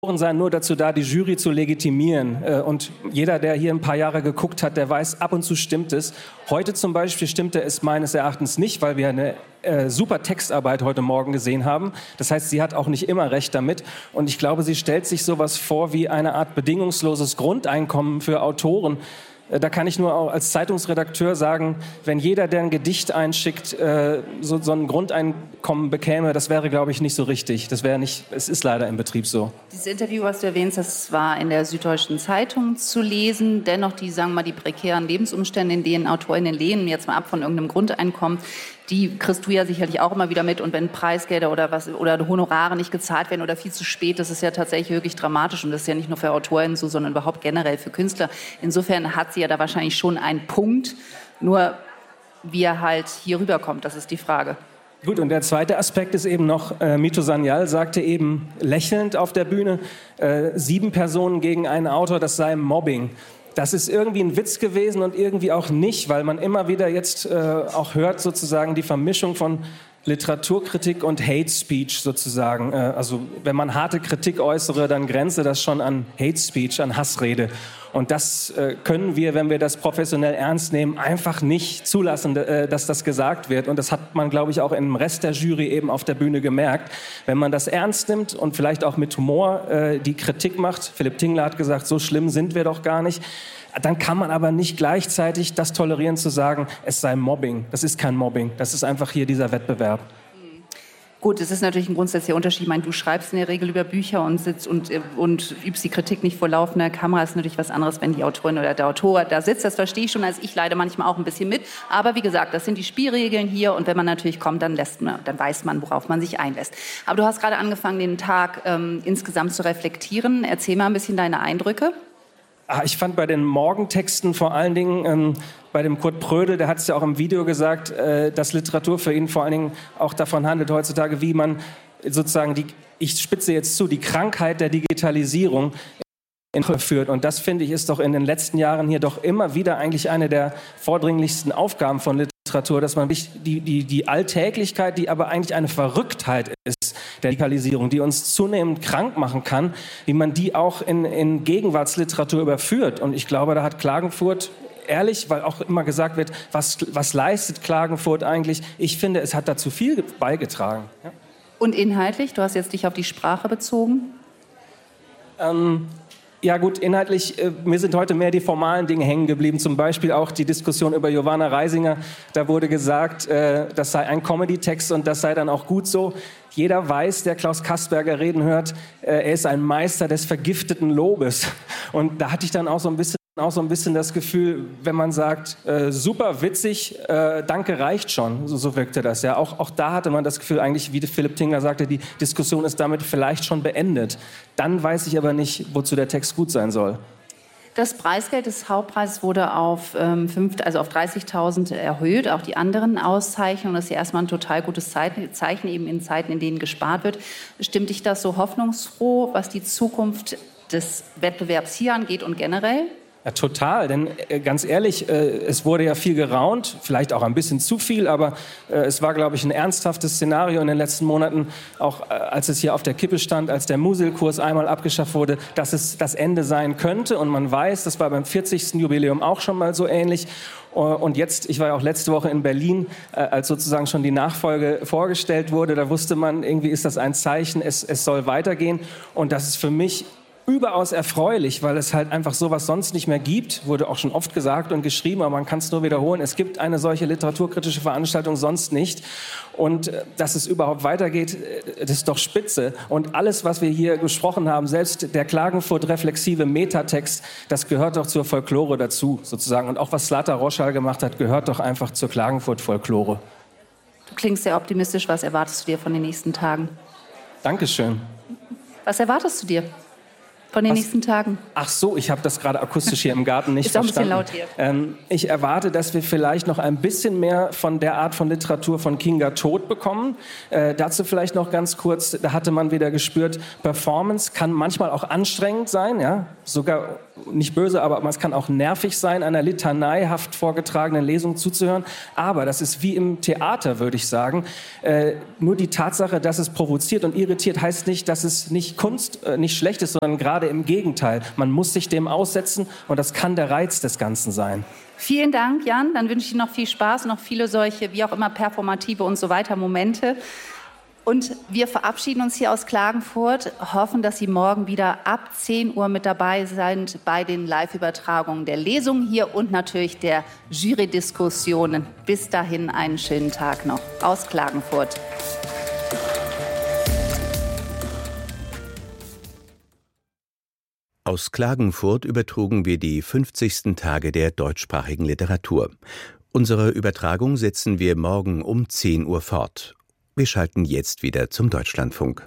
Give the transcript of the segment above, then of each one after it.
seien nur dazu da, die Jury zu legitimieren. Und jeder, der hier ein paar Jahre geguckt hat, der weiß, ab und zu stimmt es. Heute zum Beispiel stimmte es meines Erachtens nicht, weil wir eine super Textarbeit heute Morgen gesehen haben. Das heißt, sie hat auch nicht immer recht damit. Und ich glaube, sie stellt sich sowas vor wie eine Art bedingungsloses Grundeinkommen für Autoren. Da kann ich nur auch als Zeitungsredakteur sagen, wenn jeder, der ein Gedicht einschickt, so ein Grundeinkommen bekäme, das wäre, glaube ich, nicht so richtig. Das wäre nicht, es ist leider im Betrieb so. Dieses Interview, was du erwähnst, das war in der Süddeutschen Zeitung zu lesen. Dennoch die, sagen wir mal, die prekären Lebensumstände, in denen AutorInnen leben, jetzt mal ab von irgendeinem Grundeinkommen, die kriegst du ja sicherlich auch immer wieder mit. Und wenn Preisgelder oder Honorare nicht gezahlt werden oder viel zu spät, das ist ja tatsächlich wirklich dramatisch. Und das ist ja nicht nur für AutorInnen so, sondern überhaupt generell für Künstler. Insofern hat sie ja da wahrscheinlich schon einen Punkt. Nur wie er halt hier rüberkommt, das ist die Frage. Gut, und der zweite Aspekt ist eben noch, Mito Sanyal sagte eben lächelnd auf der Bühne, 7 Personen gegen einen Autor, das sei Mobbing. Das ist irgendwie ein Witz gewesen und irgendwie auch nicht, weil man immer wieder jetzt auch hört, sozusagen die Vermischung von Literaturkritik und Hate Speech sozusagen. Also wenn man harte Kritik äußere, dann grenze das schon an Hate Speech, an Hassrede. Und das können wir, wenn wir das professionell ernst nehmen, einfach nicht zulassen, dass das gesagt wird. Und das hat man, glaube ich, auch im Rest der Jury eben auf der Bühne gemerkt. Wenn man das ernst nimmt und vielleicht auch mit Humor die Kritik macht, Philipp Tingler hat gesagt, so schlimm sind wir doch gar nicht, dann kann man aber nicht gleichzeitig das tolerieren zu sagen, es sei Mobbing. Das ist kein Mobbing, das ist einfach hier dieser Wettbewerb. Gut, es ist natürlich ein grundsätzlicher Unterschied. Ich meine, du schreibst in der Regel über Bücher und sitzt und übst die Kritik nicht vor laufender Kamera. Ist natürlich was anderes, wenn die Autorin oder der Autor da sitzt. Das verstehe ich schon. Also ich leide manchmal auch ein bisschen mit. Aber wie gesagt, das sind die Spielregeln hier. Und wenn man natürlich kommt, dann weiß man, worauf man sich einlässt. Aber du hast gerade angefangen, den Tag insgesamt zu reflektieren. Erzähl mal ein bisschen deine Eindrücke. Ich fand bei den Morgentexten vor allen Dingen, bei dem Kurt Prödel, der hat es ja auch im Video gesagt, dass Literatur für ihn vor allen Dingen auch davon handelt heutzutage, wie man sozusagen ich spitze jetzt zu, die Krankheit der Digitalisierung führt. Und das, finde ich, ist doch in den letzten Jahren hier doch immer wieder eigentlich eine der vordringlichsten Aufgaben von Literatur, dass man die Alltäglichkeit, die aber eigentlich eine Verrücktheit ist, der Digitalisierung, die uns zunehmend krank machen kann, wie man die auch in Gegenwartsliteratur überführt. Und ich glaube, da hat Klagenfurt ehrlich, weil auch immer gesagt wird, was leistet Klagenfurt eigentlich? Ich finde, es hat dazu viel beigetragen. Ja. Und inhaltlich? Du hast jetzt dich auf die Sprache bezogen. Ja gut, inhaltlich, mir sind heute mehr die formalen Dinge hängen geblieben. Zum Beispiel auch die Diskussion über Giovanna Reisinger. Da wurde gesagt, das sei ein Comedy-Text und das sei dann auch gut so. Jeder weiß, der Klaus Kastberger reden hört, er ist ein Meister des vergifteten Lobes. Und da hatte ich dann auch so ein bisschen das Gefühl, wenn man sagt, super witzig, danke, reicht schon. So wirkte das. Ja. Auch da hatte man das Gefühl, eigentlich, wie Philipp Tingler sagte, die Diskussion ist damit vielleicht schon beendet. Dann weiß ich aber nicht, wozu der Text gut sein soll. Das Preisgeld des Hauptpreises wurde auf 30.000 erhöht. Auch die anderen Auszeichnungen, das ist ja erstmal ein total gutes Zeichen, eben in Zeiten, in denen gespart wird. Stimmt dich das so hoffnungsfroh, was die Zukunft des Wettbewerbs hier angeht und generell? Ja, total, denn ganz ehrlich, es wurde ja viel geraunt, vielleicht auch ein bisschen zu viel, aber es war, glaube ich, ein ernsthaftes Szenario in den letzten Monaten, auch als es hier auf der Kippe stand, als der Musil-Kurs einmal abgeschafft wurde, dass es das Ende sein könnte. Und man weiß, das war beim 40. Jubiläum auch schon mal so ähnlich. Und jetzt, ich war ja auch letzte Woche in Berlin, als sozusagen schon die Nachfolge vorgestellt wurde, da wusste man, irgendwie ist das ein Zeichen, es soll weitergehen. Und das ist für mich überaus erfreulich, weil es halt einfach sowas sonst nicht mehr gibt. Wurde auch schon oft gesagt und geschrieben, aber man kann es nur wiederholen. Es gibt eine solche literaturkritische Veranstaltung sonst nicht. Und dass es überhaupt weitergeht, das ist doch spitze. Und alles, was wir hier gesprochen haben, selbst der Klagenfurt-reflexive Metatext, das gehört doch zur Folklore dazu, sozusagen. Und auch was Zlata Roschal gemacht hat, gehört doch einfach zur Klagenfurt-Folklore. Du klingst sehr optimistisch. Was erwartest du dir von den nächsten Tagen? Dankeschön. Was erwartest du dir? von den nächsten Tagen. Ach so, ich habe das gerade akustisch hier im Garten nicht verstanden. Ist auch ein bisschen laut hier. Ich erwarte, dass wir vielleicht noch ein bisschen mehr von der Art von Literatur von Kinga Todt bekommen. Dazu vielleicht noch ganz kurz, da hatte man wieder gespürt, Performance kann manchmal auch anstrengend sein, ja, sogar nicht böse, aber es kann auch nervig sein, einer litaneihaft vorgetragenen Lesung zuzuhören. Aber das ist wie im Theater, würde ich sagen. Nur die Tatsache, dass es provoziert und irritiert, heißt nicht, dass es nicht Kunst, nicht schlecht ist, sondern gerade im Gegenteil. Man muss sich dem aussetzen und das kann der Reiz des Ganzen sein. Vielen Dank, Jan. Dann wünsche ich Ihnen noch viel Spaß, noch viele solche, wie auch immer, performative und so weiter Momente. Und wir verabschieden uns hier aus Klagenfurt, hoffen, dass Sie morgen wieder ab 10 Uhr mit dabei sind bei den Live-Übertragungen der Lesungen hier und natürlich der Jury-Diskussionen. Bis dahin einen schönen Tag noch aus Klagenfurt. Aus Klagenfurt übertrugen wir die 50. Tage der deutschsprachigen Literatur. Unsere Übertragung setzen wir morgen um 10 Uhr fort. Wir schalten jetzt wieder zum Deutschlandfunk.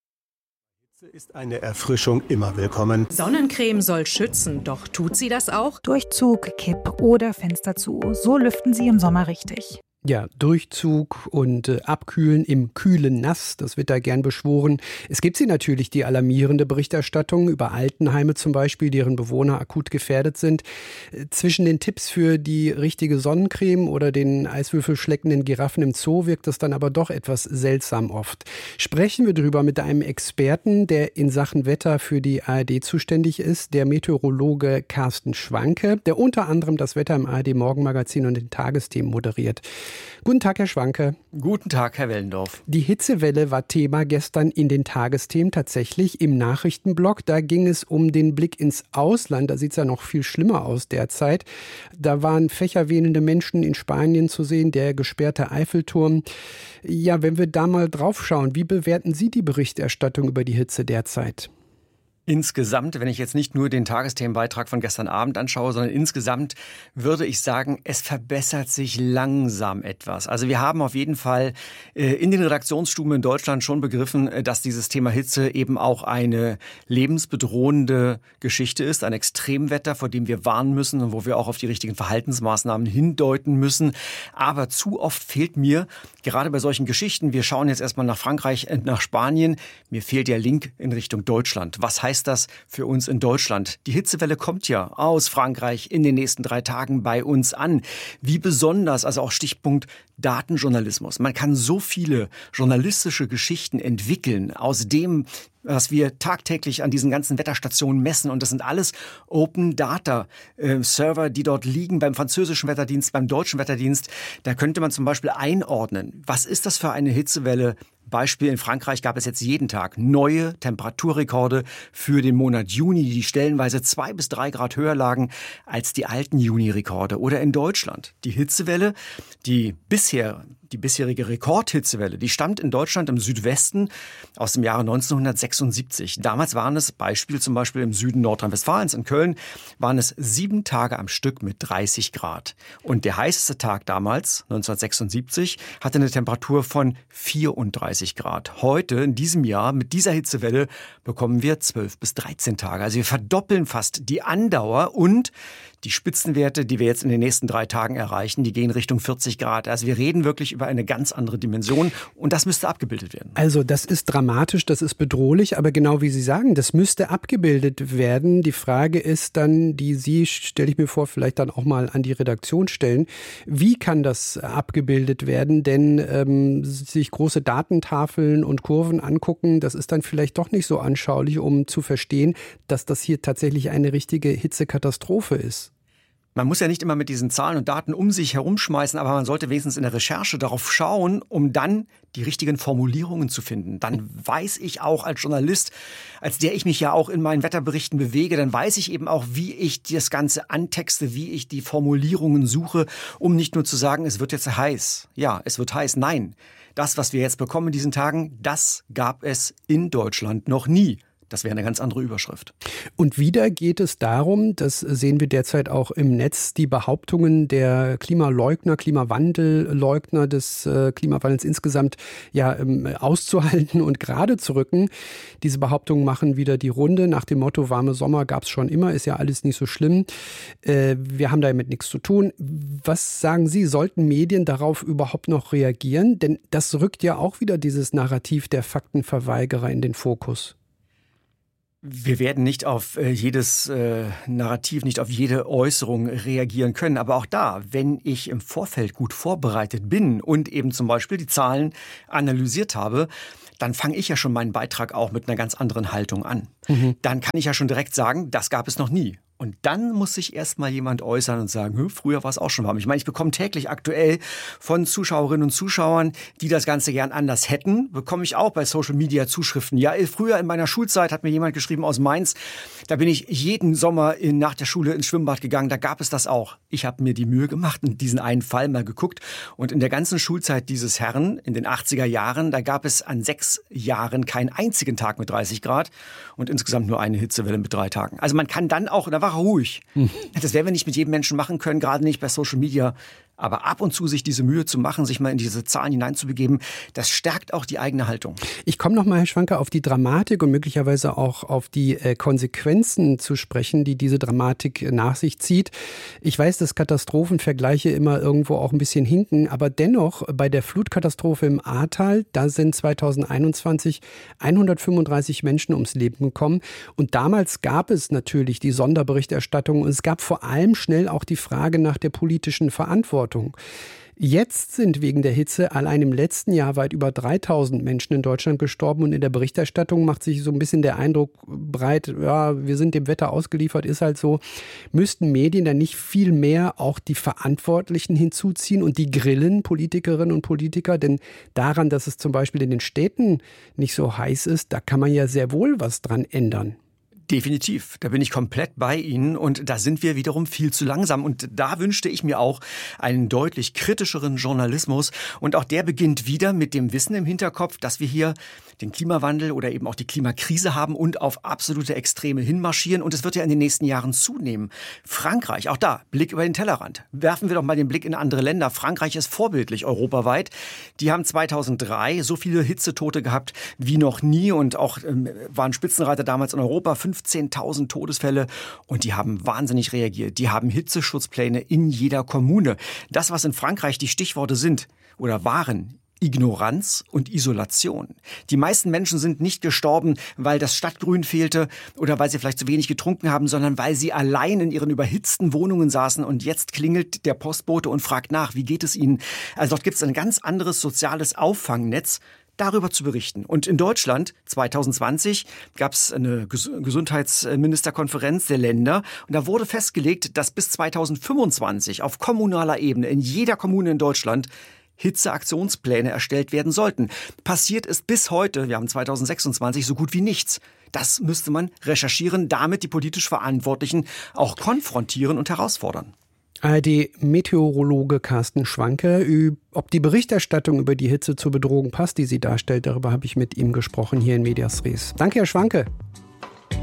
Ist eine Erfrischung immer willkommen. Sonnencreme soll schützen, doch tut sie das auch? Durchzug, Kipp oder Fenster zu. So lüften Sie im Sommer richtig. Ja, Durchzug und Abkühlen im kühlen Nass, das wird da gern beschworen. Es gibt sie natürlich, die alarmierende Berichterstattung über Altenheime zum Beispiel, deren Bewohner akut gefährdet sind. Zwischen den Tipps für die richtige Sonnencreme oder den eiswürfelschleckenden Giraffen im Zoo wirkt das dann aber doch etwas seltsam oft. Sprechen wir drüber mit einem Experten, der in Sachen Wetter für die ARD zuständig ist, der Meteorologe Carsten Schwanke, der unter anderem das Wetter im ARD-Morgenmagazin und den Tagesthemen moderiert. Guten Tag, Herr Schwanke. Guten Tag, Herr Wellendorf. Die Hitzewelle war Thema gestern in den Tagesthemen, tatsächlich im Nachrichtenblock. Da ging es um den Blick ins Ausland. Da sieht es ja noch viel schlimmer aus derzeit. Da waren fächerwehnende Menschen in Spanien zu sehen, der gesperrte Eiffelturm. Ja, wenn wir da mal drauf schauen, wie bewerten Sie die Berichterstattung über die Hitze derzeit? Insgesamt, wenn ich jetzt nicht nur den Tagesthemenbeitrag von gestern Abend anschaue, sondern insgesamt würde ich sagen, es verbessert sich langsam etwas. Also wir haben auf jeden Fall in den Redaktionsstuben in Deutschland schon begriffen, dass dieses Thema Hitze eben auch eine lebensbedrohende Geschichte ist, ein Extremwetter, vor dem wir warnen müssen und wo wir auch auf die richtigen Verhaltensmaßnahmen hindeuten müssen. Aber zu oft fehlt mir, gerade bei solchen Geschichten, wir schauen jetzt erstmal nach Frankreich und nach Spanien, mir fehlt der Link in Richtung Deutschland. Was heißt das für uns in Deutschland? Die Hitzewelle kommt ja aus Frankreich in den nächsten 3 Tagen bei uns an. Wie besonders, also auch Stichpunkt Datenjournalismus. Man kann so viele journalistische Geschichten entwickeln aus dem, was wir tagtäglich an diesen ganzen Wetterstationen messen. Und das sind alles Open-Data-Server, die dort liegen beim französischen Wetterdienst, beim deutschen Wetterdienst. Da könnte man zum Beispiel einordnen, was ist das für eine Hitzewelle? Beispiel, in Frankreich gab es jetzt jeden Tag neue Temperaturrekorde für den Monat Juni, die stellenweise 2 bis 3 Grad höher lagen als die alten Juni-Rekorde. Oder in Deutschland. Die Hitzewelle, die bisherige Rekordhitzewelle, die stammt in Deutschland im Südwesten aus dem Jahre 1976. Damals waren es, Beispiel zum Beispiel im Süden Nordrhein-Westfalens, in Köln, waren es 7 Tage am Stück mit 30 Grad. Und der heißeste Tag damals, 1976, hatte eine Temperatur von 34 Grad. Heute, in diesem Jahr, mit dieser Hitzewelle, bekommen wir 12 bis 13 Tage. Also wir verdoppeln fast die Andauer und die Spitzenwerte, die wir jetzt in den nächsten 3 Tagen erreichen, die gehen Richtung 40 Grad. Also wir reden wirklich über eine ganz andere Dimension und das müsste abgebildet werden. Also das ist dramatisch, das ist bedrohlich, aber genau wie Sie sagen, das müsste abgebildet werden. Die Frage ist dann, die Sie, stelle ich mir vor, vielleicht dann auch mal an die Redaktion stellen. Wie kann das abgebildet werden? Denn sich große Datentafeln und Kurven angucken, das ist dann vielleicht doch nicht so anschaulich, um zu verstehen, dass das hier tatsächlich eine richtige Hitzekatastrophe ist. Man muss ja nicht immer mit diesen Zahlen und Daten um sich herumschmeißen, aber man sollte wenigstens in der Recherche darauf schauen, um dann die richtigen Formulierungen zu finden. Dann weiß ich auch als Journalist, als der ich mich ja auch in meinen Wetterberichten bewege, dann weiß ich eben auch, wie ich das Ganze antexte, wie ich die Formulierungen suche, um nicht nur zu sagen, es wird jetzt heiß. Ja, es wird heiß. Nein, das, was wir jetzt bekommen in diesen Tagen, das gab es in Deutschland noch nie. Das wäre eine ganz andere Überschrift. Und wieder geht es darum, das sehen wir derzeit auch im Netz, die Behauptungen der Klimaleugner, Klimawandelleugner des Klimawandels insgesamt auszuhalten und gerade zu rücken. Diese Behauptungen machen wieder die Runde nach dem Motto, warme Sommer gab es schon immer, ist ja alles nicht so schlimm. Wir haben damit nichts zu tun. Was sagen Sie, sollten Medien darauf überhaupt noch reagieren? Denn das rückt ja auch wieder dieses Narrativ der Faktenverweigerer in den Fokus. Wir werden nicht auf jedes Narrativ, nicht auf jede Äußerung reagieren können. Aber auch da, wenn ich im Vorfeld gut vorbereitet bin und eben zum Beispiel die Zahlen analysiert habe, dann fange ich ja schon meinen Beitrag auch mit einer ganz anderen Haltung an. Dann kann ich ja schon direkt sagen, das gab es noch nie. Und dann muss sich erst mal jemand äußern und sagen, früher war es auch schon warm. Ich meine, ich bekomme täglich aktuell von Zuschauerinnen und Zuschauern, die das Ganze gern anders hätten, bekomme ich auch bei Social Media Zuschriften. Ja, früher in meiner Schulzeit hat mir jemand geschrieben aus Mainz, da bin ich jeden Sommer nach der Schule ins Schwimmbad gegangen, da gab es das auch. Ich habe mir die Mühe gemacht und diesen einen Fall mal geguckt. Und in der ganzen Schulzeit dieses Herrn, in den 80er Jahren, da gab es an 6 Jahren keinen einzigen Tag mit 30 Grad und insgesamt nur eine Hitzewelle mit 3 Tagen. Also man kann dann auch, da war er ruhig. Das werden wir nicht mit jedem Menschen machen können, gerade nicht bei Social Media. Aber ab und zu sich diese Mühe zu machen, sich mal in diese Zahlen hineinzubegeben, das stärkt auch die eigene Haltung. Ich komme noch mal, Herr Schwanke, auf die Dramatik und möglicherweise auch auf die Konsequenzen zu sprechen, die diese Dramatik nach sich zieht. Ich weiß, dass Katastrophenvergleiche immer irgendwo auch ein bisschen hinken, aber dennoch bei der Flutkatastrophe im Ahrtal, da sind 2021 135 Menschen ums Leben gekommen. Und damals gab es natürlich die Sonderberichterstattung und es gab vor allem schnell auch die Frage nach der politischen Verantwortung. Jetzt sind wegen der Hitze allein im letzten Jahr weit über 3000 Menschen in Deutschland gestorben und in der Berichterstattung macht sich so ein bisschen der Eindruck breit, ja, wir sind dem Wetter ausgeliefert, ist halt so. Müssten Medien dann nicht viel mehr auch die Verantwortlichen hinzuziehen und die grillen, Politikerinnen und Politiker? Denn daran, dass es zum Beispiel in den Städten nicht so heiß ist, da kann man ja sehr wohl was dran ändern. Definitiv, da bin ich komplett bei Ihnen und da sind wir wiederum viel zu langsam und da wünschte ich mir auch einen deutlich kritischeren Journalismus und auch der beginnt wieder mit dem Wissen im Hinterkopf, dass wir hier den Klimawandel oder eben auch die Klimakrise haben und auf absolute Extreme hinmarschieren und es wird ja in den nächsten Jahren zunehmen. Frankreich, auch da, Blick über den Tellerrand. Werfen wir doch mal den Blick in andere Länder. Frankreich ist vorbildlich europaweit. Die haben 2003 so viele Hitzetote gehabt wie noch nie und auch waren Spitzenreiter damals in Europa, 15.000 Todesfälle und die haben wahnsinnig reagiert. Die haben Hitzeschutzpläne in jeder Kommune. Das, was in Frankreich die Stichworte sind oder waren, Ignoranz und Isolation. Die meisten Menschen sind nicht gestorben, weil das Stadtgrün fehlte oder weil sie vielleicht zu wenig getrunken haben, sondern weil sie allein in ihren überhitzten Wohnungen saßen und jetzt klingelt der Postbote und fragt nach, wie geht es ihnen? Also dort gibt es ein ganz anderes soziales Auffangnetz, darüber zu berichten. Und in Deutschland 2020 gab es eine Gesundheitsministerkonferenz der Länder und da wurde festgelegt, dass bis 2025 auf kommunaler Ebene in jeder Kommune in Deutschland Hitzeaktionspläne erstellt werden sollten. Passiert ist bis heute, wir haben 2026, so gut wie nichts. Das müsste man recherchieren, damit die politisch Verantwortlichen auch konfrontieren und herausfordern. ARD-Meteorologe Carsten Schwanke, ob die Berichterstattung über die Hitze zur Bedrohung passt, die sie darstellt, darüber habe ich mit ihm gesprochen hier in Medias Res. Danke, Herr Schwanke.